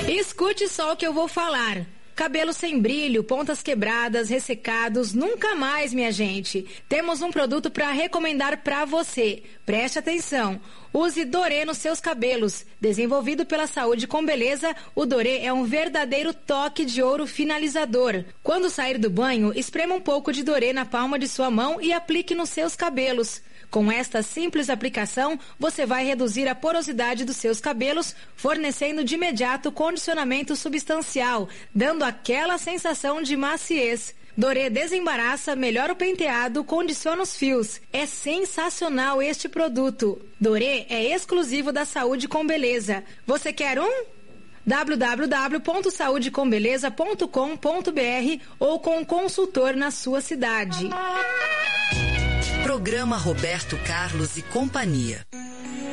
Escute só o que eu vou falar. Cabelo sem brilho, pontas quebradas, ressecados, nunca mais, minha gente. Temos um produto para recomendar para você. Preste atenção. Use Dorê nos seus cabelos. Desenvolvido pela Saúde com Beleza, o Dorê é um verdadeiro toque de ouro finalizador. Quando sair do banho, esprema um pouco de Dorê na palma de sua mão e aplique nos seus cabelos. Com esta simples aplicação, você vai reduzir a porosidade dos seus cabelos, fornecendo de imediato condicionamento substancial, dando aquela sensação de maciez. Dorê desembaraça, melhora o penteado, condiciona os fios. É sensacional este produto. Dorê é exclusivo da Saúde com Beleza. Você quer um? www.saudecombeleza.com.br ou com um consultor na sua cidade. Programa Roberto Carlos e Companhia.